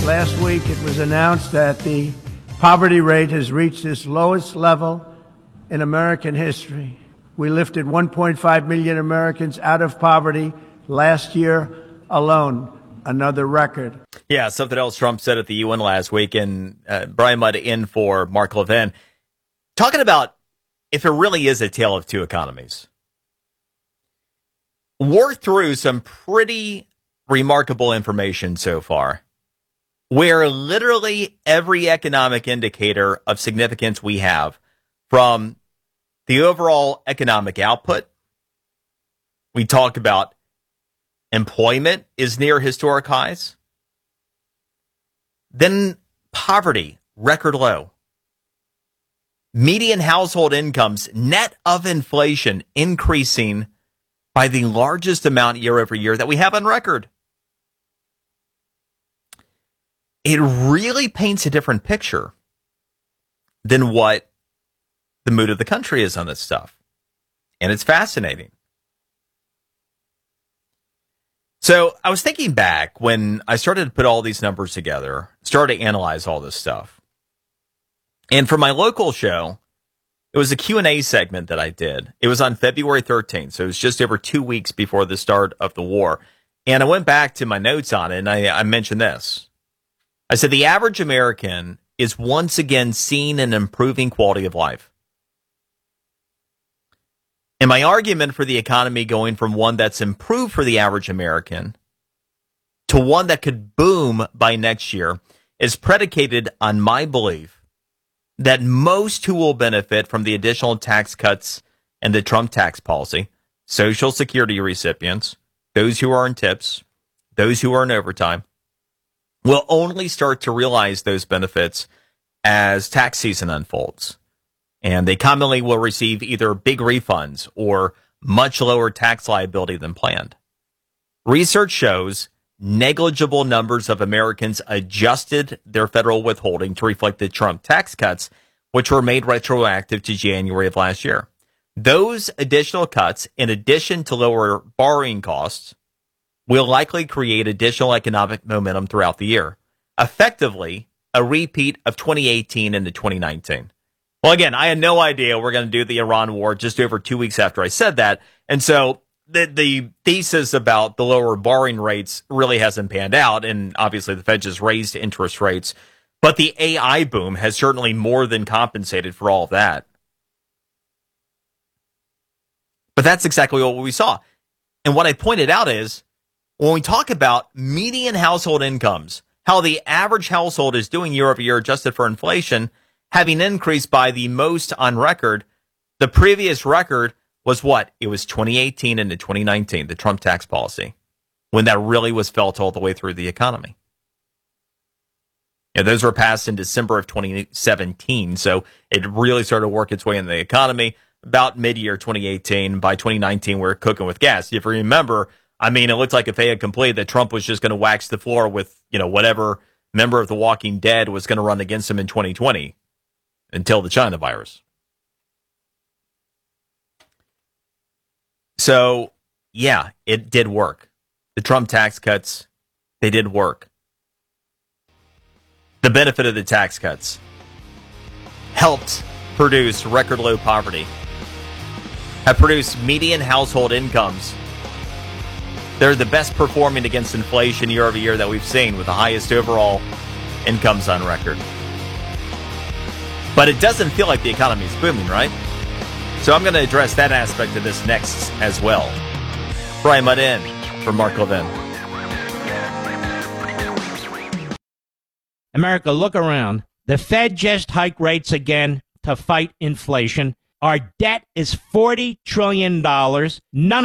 Last week, it was announced that the poverty rate has reached its lowest level in American history. We lifted 1.5 million Americans out of poverty last year alone, another record. Yeah, something else Trump said at the UN last week, and Brian Mudd in for Mark Levin, talking about if it really is a tale of two economies. Worked through some pretty remarkable information so far, where literally every economic indicator of significance we have, from the overall economic output, we talk about employment is near historic highs, then poverty, record low. Median household incomes, net of inflation, increasing by the largest amount year over year that we have on record. It really paints a different picture than what the mood of the country is on this stuff. And it's fascinating. So I was thinking back when I started to put all these numbers together, started to analyze all this stuff. And for my local show, it was a Q&A segment that I did. It was on February 13th, so it was just over 2 weeks before the start of the war. And I went back to my notes on it, and I mentioned this. I said the average American is once again seeing an improving quality of life. And my argument for the economy going from one that's improved for the average American to one that could boom by next year is predicated on my belief that most who will benefit from the additional tax cuts and the Trump tax policy, Social Security recipients, those who are in tips, those who are in overtime, will only start to realize those benefits as tax season unfolds. And they commonly will receive either big refunds or much lower tax liability than planned. Research shows negligible numbers of Americans adjusted their federal withholding to reflect the Trump tax cuts, which were made retroactive to January of last year. Those additional cuts, in addition to lower borrowing costs, will likely create additional economic momentum throughout the year, effectively a repeat of 2018 into 2019. Well, again, I had no idea we're going to do the Iran war just over 2 weeks after I said that. And so the thesis about the lower borrowing rates really hasn't panned out. And obviously the Fed just raised interest rates. But the AI boom has certainly more than compensated for all of that. But that's exactly what we saw. And what I pointed out is, when we talk about median household incomes, how the average household is doing year over year adjusted for inflation, having increased by the most on record, the previous record was what? It was 2018 into 2019, the Trump tax policy, when that really was felt all the way through the economy. Yeah, those were passed in December of 2017, so it really started to work its way in the economy about mid-year 2018. By 2019, we were cooking with gas. If you remember, I mean, it looked like a fait accompli that Trump was just going to wax the floor with, whatever member of The Walking Dead was going to run against him in 2020 until the China virus. So, yeah, it did work. The Trump tax cuts, they did work. The benefit of the tax cuts helped produce record low poverty, have produced median household incomes. They're the best performing against inflation year over year that we've seen, with the highest overall incomes on record. But it doesn't feel like the economy is booming, right? So I'm going to address that aspect of this next as well. Brian Mudd in for Mark Levin. America, look around. The Fed just hiked rates again to fight inflation. Our debt is $40 trillion. None